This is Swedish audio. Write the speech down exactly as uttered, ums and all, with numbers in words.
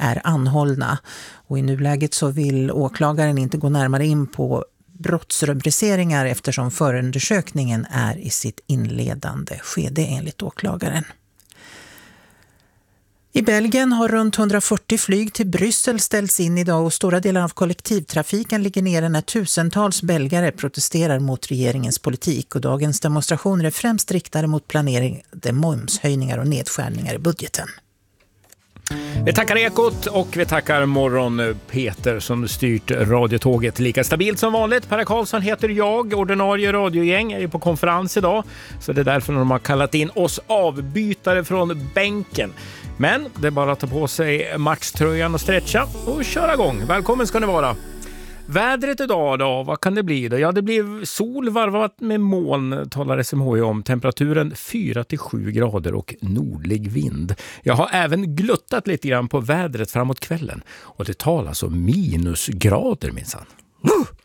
är anhållna. Och i nuläget så vill åklagaren inte gå närmare in på brottsrubriceringar eftersom förundersökningen är i sitt inledande skede enligt åklagaren. I Belgien har runt hundrafyrtio flyg till Bryssel ställts in idag och stora delar av kollektivtrafiken ligger nere när tusentals belgare protesterar mot regeringens politik. Och dagens demonstrationer är främst riktade mot planerade momshöjningar och nedskärningar i budgeten. Vi tackar Ekot och vi tackar morgon Peter som styrt radiotåget lika stabilt som vanligt. Per Karlsson heter jag, ordinarie radiogäng, är på konferens idag. Så det är därför de har kallat in oss avbytare från bänken. Men det är bara att ta på sig maxtröjan och stretcha och köra igång. Välkommen ska ni vara. Vädret idag då, vad kan det bli då? Ja, det blir sol varvat med moln, talar S M H I om. Temperaturen fyra till sju grader och nordlig vind. Jag har även gluttat lite grann på vädret framåt kvällen. Och det talas om minusgrader minsann.